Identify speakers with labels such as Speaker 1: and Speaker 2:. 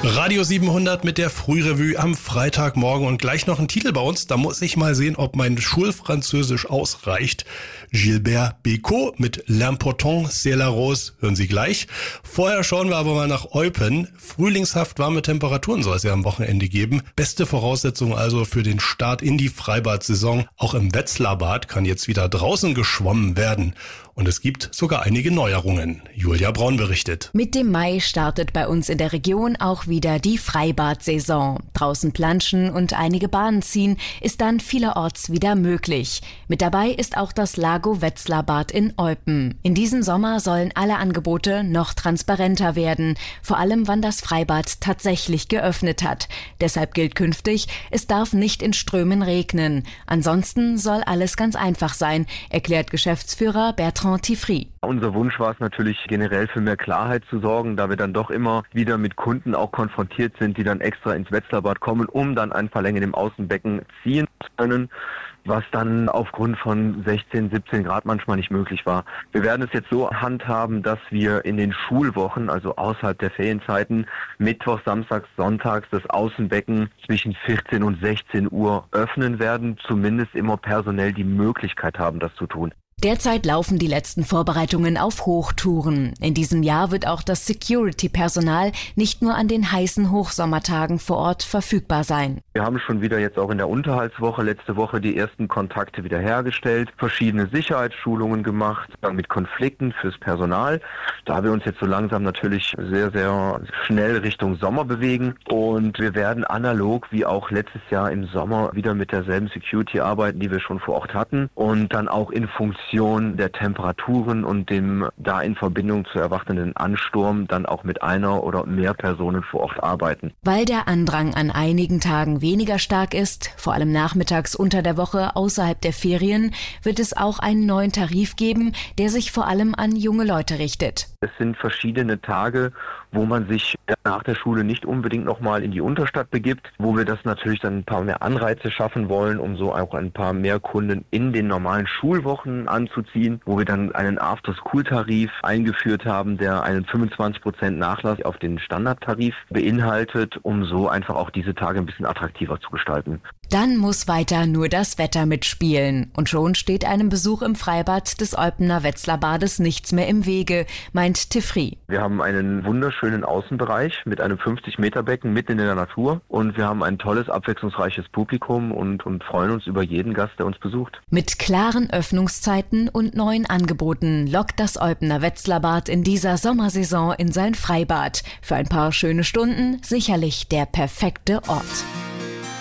Speaker 1: Radio 700 mit der Frührevue am Freitagmorgen und gleich noch ein Titel bei uns. Da muss ich mal sehen, ob mein Schulfranzösisch ausreicht. Gilbert Bécaud mit L'important c'est la rose hören Sie gleich. Vorher schauen wir aber mal nach Eupen. Frühlingshaft warme Temperaturen soll es ja am Wochenende geben. Beste Voraussetzung also für den Start in die Freibad-Saison. Auch im Wetzlarbad kann jetzt wieder draußen geschwommen werden. Und es gibt sogar einige Neuerungen. Julia Braun berichtet.
Speaker 2: Mit dem Mai startet bei uns in der Region auch wieder die Freibad-Saison. Draußen planschen und einige Bahnen ziehen ist dann vielerorts wieder möglich. Mit dabei ist auch das Lago Wetzlarbad in Eupen. In diesem Sommer sollen alle Angebote noch transparenter werden. Vor allem, wann das Freibad tatsächlich geöffnet hat. Deshalb gilt künftig, es darf nicht in Strömen regnen. Ansonsten soll alles ganz einfach sein, erklärt Geschäftsführer Bertrand Tifry.
Speaker 3: Unser Wunsch war es natürlich generell für mehr Klarheit zu sorgen, da wir dann doch immer wieder mit Kunden auch konfrontiert sind, die dann extra ins Wetzlarbad kommen, um dann ein Verlängern im Außenbecken ziehen zu können, was dann aufgrund von 16, 17 Grad manchmal nicht möglich war. Wir werden es jetzt so handhaben, dass wir in den Schulwochen, also außerhalb der Ferienzeiten, Mittwoch, Samstags, Sonntags das Außenbecken zwischen 14 und 16 Uhr öffnen werden, zumindest immer personell die Möglichkeit haben, das zu tun.
Speaker 2: Derzeit laufen die letzten Vorbereitungen auf Hochtouren. In diesem Jahr wird auch das Security-Personal nicht nur an den heißen Hochsommertagen vor Ort verfügbar sein.
Speaker 3: Wir haben schon wieder jetzt auch in der Unterhaltswoche, letzte Woche, die ersten Kontakte wieder hergestellt, verschiedene Sicherheitsschulungen gemacht, dann mit Konflikten fürs Personal. Da wir uns jetzt so langsam natürlich sehr, sehr schnell Richtung Sommer bewegen und wir werden analog wie auch letztes Jahr im Sommer wieder mit derselben Security arbeiten, die wir schon vor Ort hatten und dann auch in Funktion der Temperaturen und dem da in Verbindung zu erwartenden Ansturm dann auch mit einer oder mehr Personen vor Ort arbeiten.
Speaker 2: Weil der Andrang an einigen Tagen weniger stark ist, vor allem nachmittags unter der Woche außerhalb der Ferien, wird es auch einen neuen Tarif geben, der sich vor allem an junge Leute richtet.
Speaker 3: Es sind verschiedene Tage, wo man sich nach der Schule nicht unbedingt nochmal in die Unterstadt begibt, wo wir das natürlich dann ein paar mehr Anreize schaffen wollen, um so auch ein paar mehr Kunden in den normalen Schulwochen anzuziehen, wo wir dann einen After-School-Tarif eingeführt haben, der einen 25% Nachlass auf den Standardtarif beinhaltet, um so einfach auch diese Tage ein bisschen attraktiver zu gestalten.
Speaker 2: Dann muss weiter nur das Wetter mitspielen. Und schon steht einem Besuch im Freibad des Eupener Wetzlarbades nichts mehr im Wege, meint Tifry.
Speaker 3: Wir haben einen wunderschönen Außenbereich mit einem 50-Meter-Becken mitten in der Natur und wir haben ein tolles, abwechslungsreiches Publikum und freuen uns über jeden Gast, der uns besucht.
Speaker 2: Mit klaren Öffnungszeiten und neuen Angeboten lockt das Eupener Wetzlarbad in dieser Sommersaison in sein Freibad. Für ein paar schöne Stunden sicherlich der perfekte Ort.